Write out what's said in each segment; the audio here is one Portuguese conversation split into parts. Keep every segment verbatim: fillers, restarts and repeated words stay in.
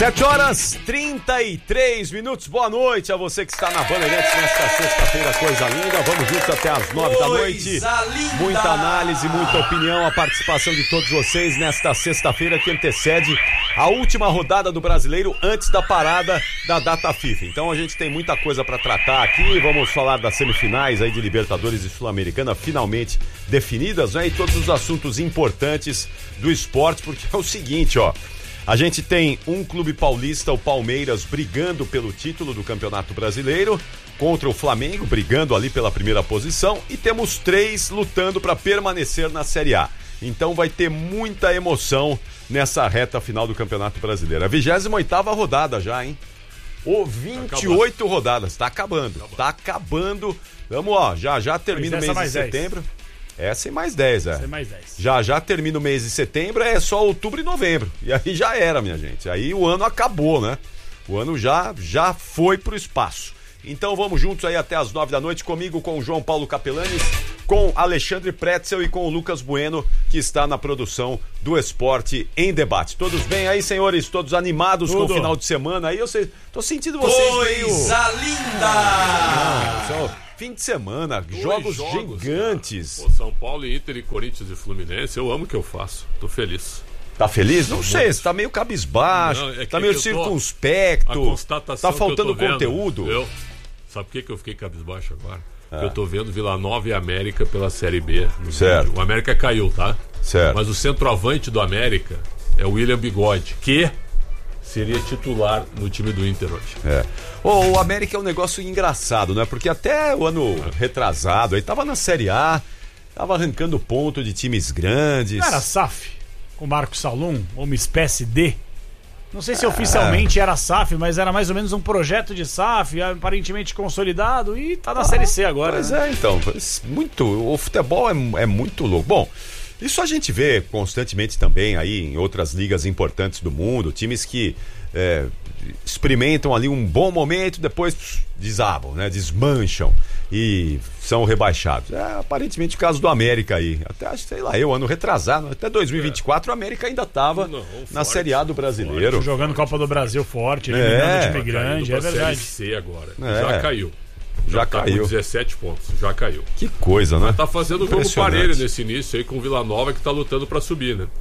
sete horas e trinta e três minutos. Boa noite a você que está na Bandeirantes nesta sexta-feira, coisa linda. Vamos juntos até as nove da noite. Linda. Muita análise, muita opinião, a participação de todos vocês nesta sexta-feira que antecede a última rodada do Brasileiro antes da parada da data FIFA. Então a gente tem muita coisa para tratar aqui. Vamos falar das semifinais aí de Libertadores e Sul-Americana finalmente definidas, né? E todos os assuntos importantes do esporte, porque é o seguinte, ó. A gente tem um clube paulista, o Palmeiras, brigando pelo título do Campeonato Brasileiro, contra o Flamengo, brigando ali pela primeira posição, e temos três lutando para permanecer na Série A. Então vai ter muita emoção nessa reta final do Campeonato Brasileiro. A vigésima oitava rodada já, hein? Ô, vinte e oito tá rodadas, tá acabando, acabando, tá acabando. Vamos, ó, já já termina o mês de setembro. Essa e mais dez, é. Essa e mais dez. Já já termina o mês de setembro, é só outubro e novembro. E aí já era, minha gente. Aí o ano acabou, né? O ano já, já foi pro espaço. Então vamos juntos aí até as nove da noite, comigo, com o João Paulo Capelanes, com Alexandre Pretzel e com o Lucas Bueno, que está na produção do Esporte em Debate. Todos bem aí, senhores? Todos animados Tudo. com o final de semana aí? Eu sei, tô sentindo vocês meio... Coisa linda! Não, só... Fim de semana, jogos, jogos gigantes. Pô, São Paulo, Inter e Corinthians e Fluminense, eu amo o que eu faço. Tô feliz. Tá feliz? Não sei, você tá meio cabisbaixo, não, é tá meio circunspecto, tá faltando conteúdo. Eu, sabe por que, que eu fiquei cabisbaixo agora? É. Porque eu tô vendo Vila Nova e América pela Série B. Certo. Vídeo. O América caiu, tá? Certo. Mas o centroavante do América é o William Bigode, que... seria titular no time do Inter hoje. É. Oh, o América é um negócio engraçado, né? Porque até o ano é. retrasado, aí tava na Série A, tava arrancando ponto de times grandes. Não era S A F, com o Marcos Salum, ou uma espécie de... Não sei se é. oficialmente era S A F, mas era mais ou menos um projeto de S A F, aparentemente consolidado, e tá na ah, Série C agora. Pois né? é, então. Muito, o futebol é, é muito louco. Bom... Isso a gente vê constantemente também aí em outras ligas importantes do mundo, times que é, experimentam ali um bom momento, depois pss, desabam, né? Desmancham e são rebaixados. É aparentemente o caso do América aí. Até, sei lá, eu ano retrasado, até dois mil e vinte e quatro é. o América ainda estava na forte, Série A do Brasileiro. Forte, jogando Copa do Brasil forte, eliminando é, o time grande, é verdade. Série C agora, é. já caiu. Já, já tá caiu. Com dezessete pontos, já caiu. Que coisa, né? Mas tá fazendo jogo parelho nesse início aí com o Vila Nova, que tá lutando pra subir, né?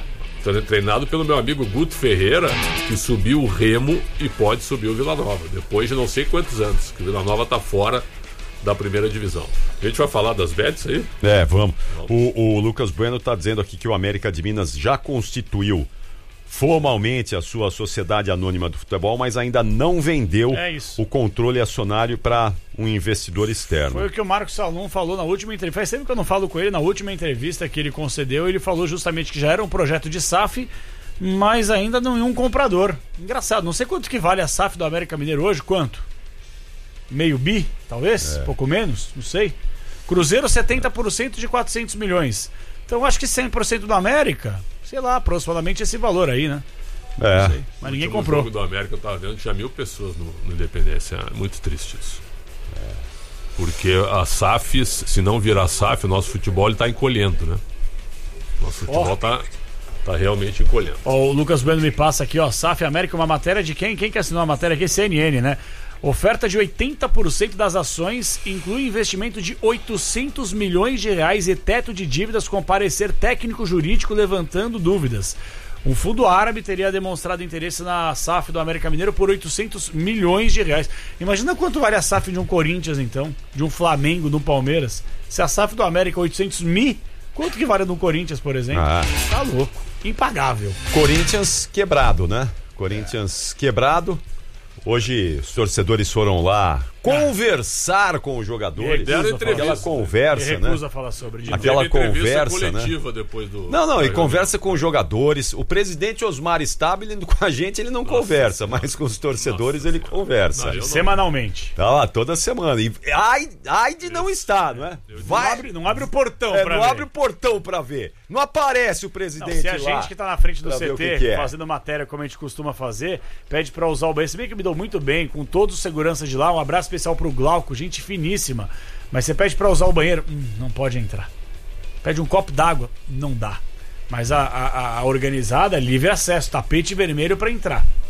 Tá treinado pelo meu amigo Guto Ferreira, que subiu o Remo e pode subir o Vila Nova. Depois de não sei quantos anos, que o Vila Nova tá fora da primeira divisão. A gente vai falar das bets aí? É, vamos. vamos. O, o Lucas Bueno tá dizendo aqui que o América de Minas já constituiu formalmente a sua sociedade anônima do futebol, mas ainda não vendeu é o controle acionário para um investidor externo. Foi o que o Marcos Salum falou na última entrevista. Faz tempo que eu não falo com ele. Na última entrevista que ele concedeu, ele falou justamente que já era um projeto de S A F, mas ainda não um comprador. Engraçado, não sei quanto que vale a S A F do América Mineiro hoje, quanto? Meio bi, talvez? É. Pouco menos, não sei. Cruzeiro setenta por cento de quatrocentos milhões. Então acho que cem por cento do América, sei lá, aproximadamente esse valor aí, né? É. Sei, mas ninguém comprou. O jogo do América eu tava vendo, tinha mil pessoas no, no Independência. É muito triste isso. É. Porque a S A F, se não virar S A F, o nosso futebol ele tá encolhendo, né? Nosso futebol oh. tá, tá realmente encolhendo. Oh, o Lucas Bueno me passa aqui, ó, S A F América, uma matéria de quem? Quem que assinou a matéria aqui? C N N, né? Oferta de oitenta por cento das ações inclui investimento de oitocentos milhões de reais e teto de dívidas com parecer técnico-jurídico levantando dúvidas. Um fundo árabe teria demonstrado interesse na S A F do América Mineiro por oitocentos milhões de reais. Imagina quanto vale a S A F de um Corinthians, então, de um Flamengo, do Palmeiras. Se a S A F do América é oitocentos mil, quanto que vale de um Corinthians, por exemplo? Ah. Tá louco. Impagável. Corinthians quebrado, né? Corinthians é. quebrado. Hoje os torcedores foram lá conversar com os jogadores. Deram aquela conversa, né? Recusa falar sobre de aquela conversa coletiva, né? Depois do Não, não, e conversa com os jogadores. O presidente Osmar Stabile com a gente ele não nossa, conversa, nossa, mas com os torcedores nossa, ele conversa. Não, semanalmente. Tá lá toda semana. E ai, ai de não estar, não é? Vai, não abre, não abre o portão é, pra não ver. abre o portão pra ver. Não aparece o presidente não, se a lá. gente que tá na frente do C T que que é. fazendo matéria como a gente costuma fazer, pede pra usar o banheiro. Se bem que me dou muito bem com todos os seguranças de lá. Um abraço especial pro Glauco, gente finíssima. Mas você pede pra usar o banheiro, hum, não pode entrar. Pede um copo d'água, não dá. Mas a, a, a organizada, livre acesso, tapete vermelho pra entrar.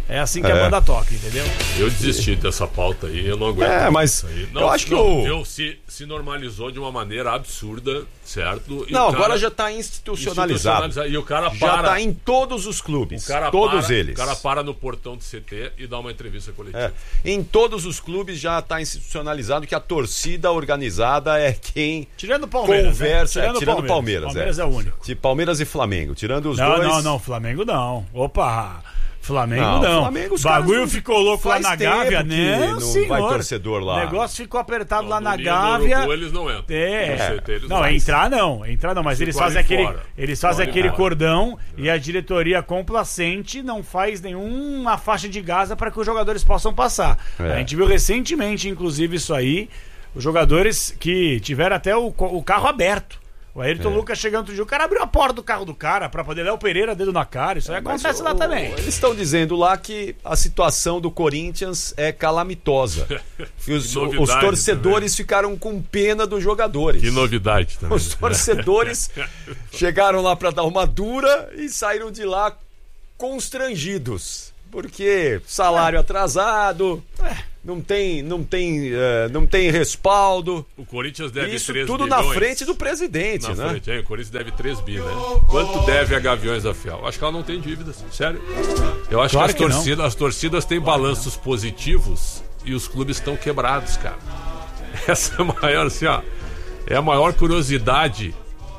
É assim que é. a banda toca, entendeu? Eu desisti dessa pauta aí, eu não aguento. É, mas aí. Não, eu acho que não, o... eu, se, se normalizou de uma maneira absurda, certo? E não, cara, agora já está institucionalizado. institucionalizado. E o cara para... Já está em todos os clubes, o cara todos para, eles. O cara para no portão do C T e dá uma entrevista coletiva. É. Em todos os clubes já está institucionalizado que a torcida organizada é quem tirando o Palmeiras, conversa, né? tirando, é, tirando o Palmeiras. Palmeiras é. é o único. De Palmeiras e Flamengo, tirando os não, dois. Não, não, não, Flamengo não. Opa! Flamengo não. não. Flamengo, o bagulho ficou louco lá na Gávea, né? Não, senhor. Vai torcedor lá. O negócio ficou apertado não, lá na Ninho Gávea. Urubu, eles não entram. É. C T, eles não, não entrar não, entrar não, mas eles fazem aquele, fora. eles fazem aquele fora. cordão é. e a diretoria complacente não faz nenhuma faixa de Gaza para que os jogadores possam passar. É. A gente viu recentemente, inclusive, isso aí, os jogadores que tiveram até o, o carro aberto. O Ayrton é. Lucas chegando outro dia, o cara abriu a porta do carro do cara pra poder Léo Pereira, dedo na cara. Isso aí é, acontece o, lá também. Eles estão dizendo lá que a situação do Corinthians é calamitosa. os, os torcedores também. Ficaram com pena dos jogadores. Que novidade também. Os torcedores chegaram lá pra dar uma dura e saíram de lá constrangidos. Porque salário é. atrasado... É. Não tem, não tem, uh, não tem respaldo. O Corinthians deve Isso três tudo bilhões. Na frente do presidente, na né? Frente, é, o Corinthians deve três bi, né? Quanto deve a Gaviões da Fiel? Acho que ela não tem dívidas, sério. Eu acho claro que, as, que torcidas, as torcidas têm claro balanços positivos e os clubes estão quebrados, cara. Essa é a maior, assim, ó, é a maior curiosidade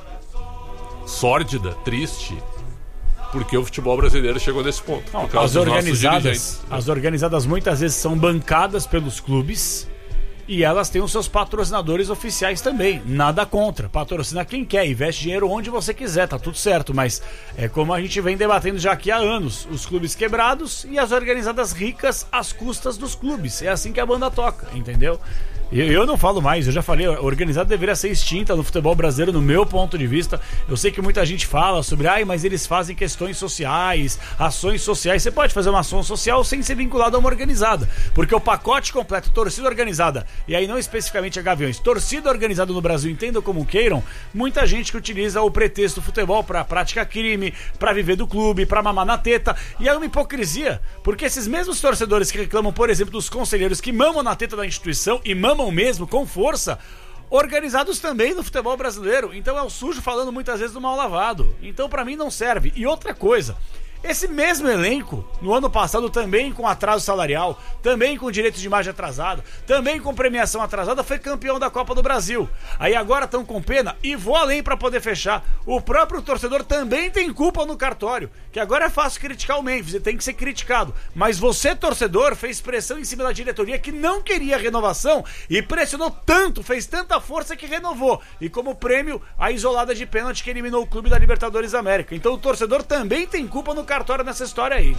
sórdida, triste. Porque o futebol brasileiro chegou nesse ponto. Não, por causa as dos organizadas, as organizadas muitas vezes são bancadas pelos clubes e elas têm os seus patrocinadores oficiais também. Nada contra. Patrocina quem quer, investe dinheiro onde você quiser, tá tudo certo. Mas é como a gente vem debatendo já aqui há anos: os clubes quebrados e as organizadas ricas às custas dos clubes. É assim que a banda toca, entendeu? Eu, eu não falo mais, eu já falei, a organizada deveria ser extinta no futebol brasileiro, no meu ponto de vista. Eu sei que muita gente fala sobre, ai, mas eles fazem questões sociais, ações sociais. Você pode fazer uma ação social sem ser vinculado a uma organizada, porque o pacote completo, torcida organizada, e aí não especificamente a Gaviões, torcida organizada no Brasil, entendam como queiram, muita gente que utiliza o pretexto do futebol pra praticar crime, pra viver do clube, pra mamar na teta, e é uma hipocrisia, porque esses mesmos torcedores que reclamam, por exemplo, dos conselheiros que mamam na teta da instituição, e mamam mesmo, com força, organizados também no futebol brasileiro. Então é o sujo falando muitas vezes do mal lavado. Então pra mim não serve. E outra coisa, esse mesmo elenco, no ano passado também com atraso salarial, também com direitos de imagem atrasado, também com premiação atrasada, foi campeão da Copa do Brasil. Aí agora estão com pena e vou além para poder fechar. O próprio torcedor também tem culpa no cartório, que agora é fácil criticar o Memphis, ele tem que ser criticado. Mas você, torcedor, fez pressão em cima da diretoria que não queria renovação e pressionou tanto, fez tanta força que renovou. E como prêmio, a isolada de pênalti que eliminou o clube da Libertadores América. Então o torcedor também tem culpa no cartório nessa história aí.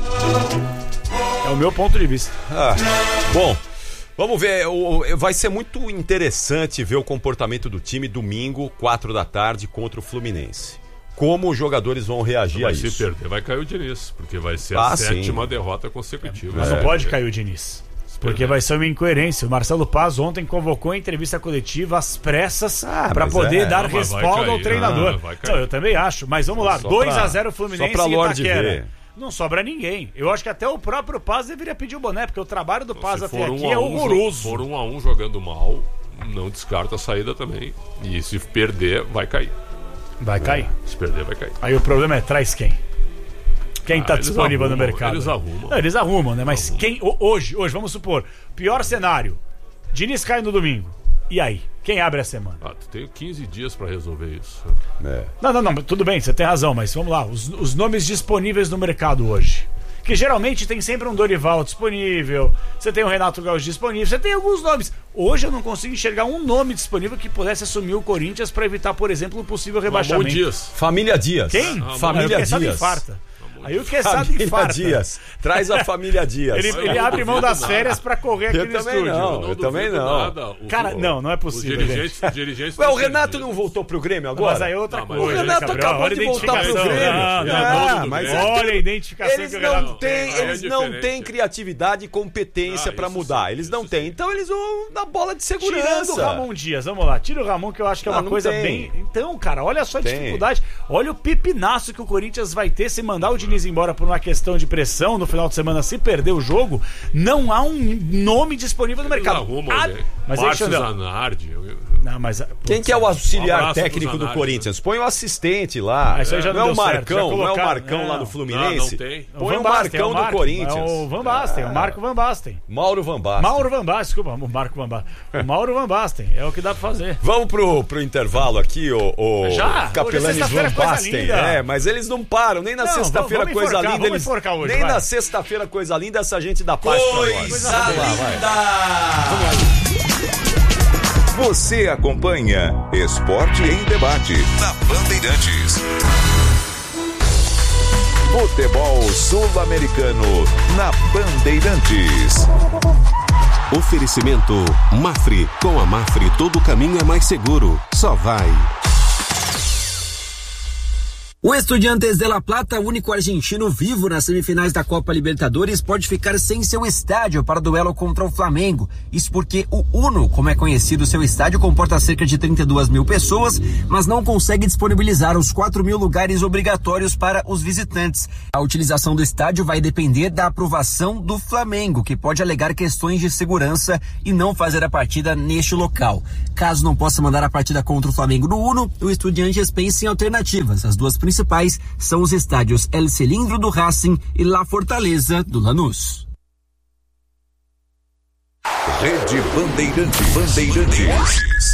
É o meu ponto de vista. Ah, bom, vamos ver. Vai ser muito interessante ver o comportamento do time domingo, quatro da tarde, contra o Fluminense. Como os jogadores vão reagir vai a isso. Se perder, vai cair o Diniz, porque vai ser ah, a sétima sim. derrota consecutiva. Mas não é. pode cair o Diniz. Porque vai ser uma incoerência. O Marcelo Paz ontem convocou em entrevista coletiva às pressas ah, para poder é. dar não, respaldo ao treinador. Ah, não, eu também acho. Mas vamos lá, dois a zero Fluminense só pra e Itaquera. Ver. Não sobra ninguém. Eu acho que até o próprio Paz deveria pedir o boné, porque o trabalho do Paz se até aqui um é horroroso. Se for um a um jogando mal, não descarta a saída também. E se perder, vai cair. Vai cair? É, se perder, vai cair. Aí o problema é, traz quem? Quem está ah, disponível arrumam, no mercado? Eles arrumam. Não, eles arrumam, né? Mas arrumam. quem hoje, hoje, vamos supor, pior cenário, Diniz cai no domingo. E aí? Quem abre a semana? Ah, tu tem quinze dias pra resolver isso. É. Não, não, não, tudo bem, você tem razão, mas vamos lá, os, os nomes disponíveis no mercado hoje. Que geralmente tem sempre um Dorival disponível, você tem um Renato Gaúcho disponível, você tem alguns nomes. Hoje eu não consigo enxergar um nome disponível que pudesse assumir o Corinthians para evitar, por exemplo, um possível rebaixamento. Dias. Família Dias. Quem? Ah, Família Dias. Infarta. Aí o que é sabe infarta. Dias. Traz a família Dias. Ele, ele abre mão das férias pra correr aqui eu no também estúdio. Não, eu, não eu também não. Nada. O, Cara, o, não, não é possível. Os dirigentes, os dirigentes Ué, o Renato não voltou pro Grêmio agora? Mas aí é outra não, coisa. O Renato né, acabou olha de voltar pro Grêmio. Não, não, ah, não, mas olha a identificação eles que o Renato não têm, tem. eles é não têm criatividade e competência ah, pra mudar. Sim, eles não sim. têm. Então eles vão na bola de segurança. Tirando o Ramon Dias, vamos lá. Tira o Ramon, que eu acho que é uma coisa tem. bem... Então, cara, olha só a tem. dificuldade. Olha o pipinaço que o Corinthians vai ter se mandar o Diniz Rodrigues, embora por uma questão de pressão no final de semana se perder o jogo, não há um nome disponível no mercado. Arruma, ah, mas Márcio aí, Zanardi. Não, mas, quem que é o auxiliar um técnico do Zanardi, Corinthians? Põe o assistente lá. Ah, isso aí já não, não é o deu certo, Marcão, já não é o colocaram- Marcão não. lá no Fluminense? Não, não tem. Põe Van o Basten, Marcão é o Marco, do Corinthians. É o Van Basten, é o Marco Van Basten. Mauro Van Basten. Mauro Van Basten, desculpa, o Marco Van Basten. O Mauro Van Basten, é o que dá pra fazer. Vamos pro, pro intervalo aqui, o, o Já? Capelanes Hoje é Van sexta-feira, coisa Basten. linda. É, mas eles não param, nem na Não, sexta-feira vamos coisa enforcar, linda. vamos Eles, enforcar hoje, nem vai. na sexta-feira coisa linda essa gente dá paz pra nós. Coisa Vamos lá, vai. Você acompanha Esporte em Debate na Bandeirantes. Futebol Sul-Americano na Bandeirantes. Oferecimento Mafre. Com a Mafre todo caminho é mais seguro. Só vai. O Estudiantes de La Plata, único argentino vivo nas semifinais da Copa Libertadores, pode ficar sem seu estádio para o duelo contra o Flamengo. Isso porque o Uno, como é conhecido, seu estádio comporta cerca de trinta e duas mil pessoas, mas não consegue disponibilizar os quatro mil lugares obrigatórios para os visitantes. A utilização do estádio vai depender da aprovação do Flamengo, que pode alegar questões de segurança e não fazer a partida neste local. Caso não possa mandar a partida contra o Flamengo no Uno, o Estudiantes pensa em alternativas. As duas principais principais são os estádios El Cilindro do Racing e La Fortaleza do Lanús. Rede Bandeirantes. Bandeirantes.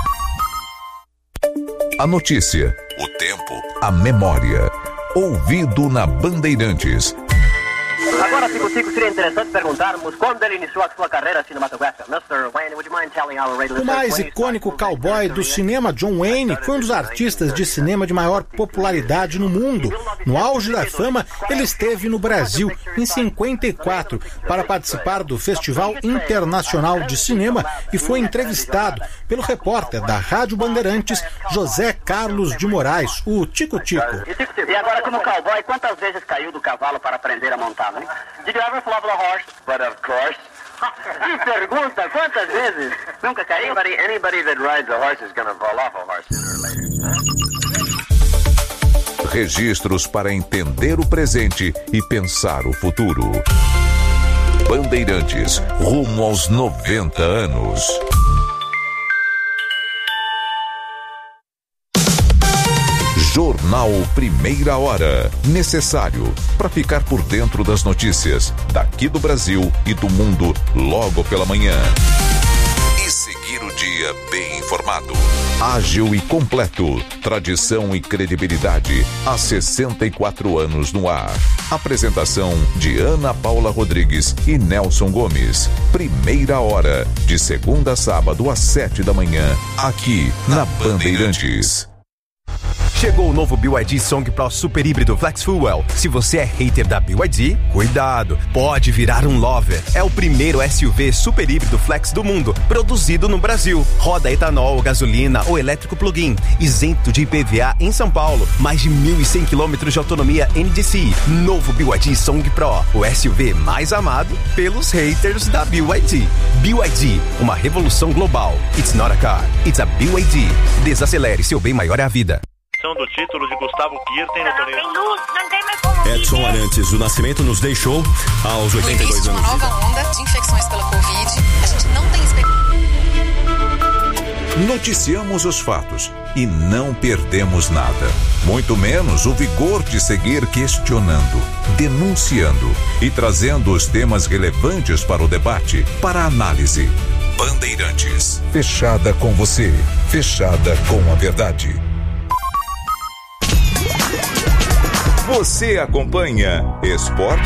A notícia, o tempo, a memória. Ouvido na Bandeirantes. Agora, Tico Tico, seria interessante perguntarmos quando ele iniciou a sua carreira cinematográfica. mister Wayne, would you mind telling our radio O mais icônico cowboy do cinema, John Wayne, foi um dos artistas de cinema de maior popularidade no mundo. No auge da fama, ele esteve no Brasil em cinquenta e quatro para participar do Festival Internacional de Cinema e foi entrevistado pelo repórter da Rádio Bandeirantes, José Carlos de Moraes, o Tico Tico. E agora, como cowboy, quantas vezes caiu do cavalo para aprender a montar, né? Did you ever fall off the horse? But of course. Que pergunta, quantas vezes? Nunca caiu? Anybody, anybody that rides a horse is gonna fall off a horse sooner or later. Registros para entender o presente e pensar o futuro. Bandeirantes, rumo aos noventa anos. Jornal Primeira Hora. Necessário para ficar por dentro das notícias daqui do Brasil e do mundo logo pela manhã. E seguir o dia bem informado. Ágil e completo. Tradição e credibilidade há sessenta e quatro anos no ar. Apresentação de Ana Paula Rodrigues e Nelson Gomes. Primeira Hora. De segunda a sábado às sete da manhã. Aqui na Bandeirantes. Chegou o novo B Y D Song Pro Super Híbrido Flex Fuel. Se você é hater da B Y D, cuidado, pode virar um lover. É o primeiro S U V super híbrido flex do mundo, produzido no Brasil. Roda etanol, gasolina ou elétrico plug-in, isento de I P V A em São Paulo. Mais de mil e cem quilômetros de autonomia N D C I. Novo B Y D Song Pro, o S U V mais amado pelos haters da B Y D. B Y D, uma revolução global. It's not a car, it's a B Y D. Desacelere, seu bem maior é a vida. Do título de Gustavo Kirten no torneio. Não tem luz, não tem mais como Edson viver. Arantes do Nascimento nos deixou aos oitenta e dois anos. No início de uma nova onda de infecções pela Covid, a gente não tem expectativa. Noticiamos os fatos e não perdemos nada. Muito menos o vigor de seguir questionando, denunciando e trazendo os temas relevantes para o debate, para a análise. Bandeirantes. Fechada com você. Fechada com a verdade. Você acompanha Esporte